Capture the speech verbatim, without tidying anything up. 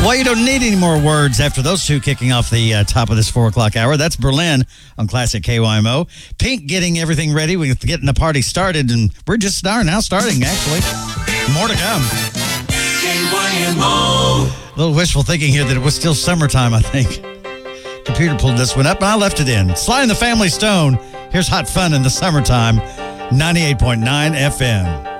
Well, you don't need any more words after those two kicking off the uh, top of this four o'clock hour. That's Berlin on Classic K Y M O. Pink getting everything ready. We're getting the party started, and we're just starting now starting, actually. More to come. K Y M O. A little wishful thinking here that it was still summertime, I think. Computer pulled this one up, and I left it in. Sly and the Family Stone. Here's Hot Fun in the Summertime. ninety-eight point nine F M.